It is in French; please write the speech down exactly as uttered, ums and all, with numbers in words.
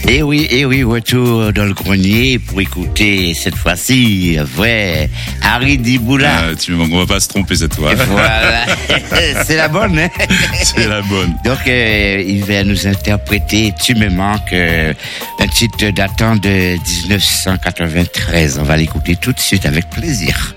Et oui, et oui, retour dans le grenier pour écouter cette fois-ci, vrai, Harry Diboula. Ah, tu, on va pas se tromper cette fois. Voilà, c'est la bonne, hein. C'est la bonne. Donc, euh, il va nous interpréter Tu me manques, euh, un titre datant de dix-neuf cent quatre-vingt-treize. On va l'écouter tout de suite avec plaisir.